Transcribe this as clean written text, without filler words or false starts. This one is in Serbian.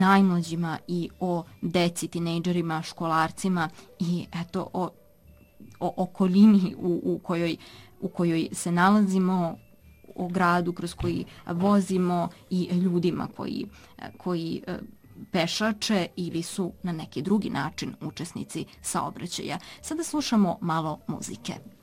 najmlađima i o deci, tinejdžerima, školarcima i eto o okolini u kojoj se nalazimo, o gradu kroz koji vozimo i ljudima koji pešače ili su na neki drugi način učesnici saobraćaja. Sada slušamo malo muzike.